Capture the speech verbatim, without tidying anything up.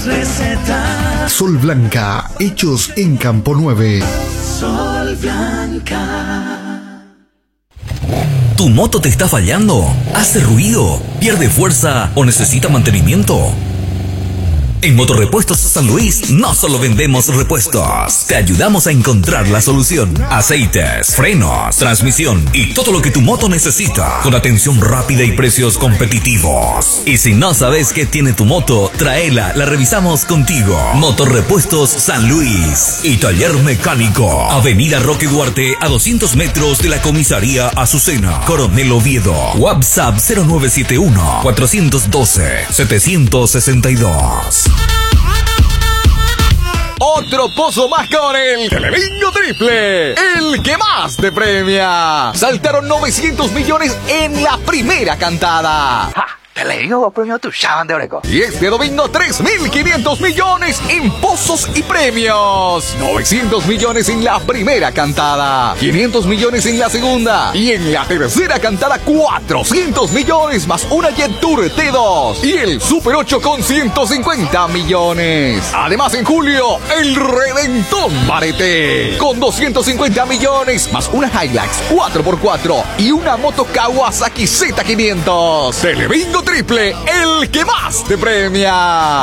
más recetas. Sol Blanca, hechos en Campo nueve. Sol Blanca. ¿Tu moto te está fallando? ¿Hace ruido? ¿Pierde fuerza o necesita mantenimiento? En Motorrepuestos San Luis no solo vendemos repuestos, te ayudamos a encontrar la solución. Aceites, frenos, transmisión y todo lo que tu moto necesita, con atención rápida y precios competitivos. Y si no sabes qué tiene tu moto, tráela, la revisamos contigo. Motorrepuestos San Luis y Taller Mecánico, Avenida Roque Duarte, a doscientos metros de la Comisaría Azucena, Coronel Oviedo. WhatsApp cero nueve siete uno, cuatro uno dos, siete seis dos. Otro pozo más con el Telebingo Triple, el que más te premia. Saltaron novecientos millones en la primera cantada. ¡Ja! Telebingo premio tu chavan de Oreco. Y este domingo tres mil quinientos millones en pozos y premios. novecientos millones en la primera cantada, quinientos millones en la segunda. Y en la tercera cantada cuatrocientos millones más una Jet Tour T dos. Y el Super ocho con ciento cincuenta millones. Además en julio, el Reventón Barete con doscientos cincuenta millones más una Hilux cuatro por cuatro y una moto Kawasaki Z quinientos. Telebingo Triple, el que más te premia.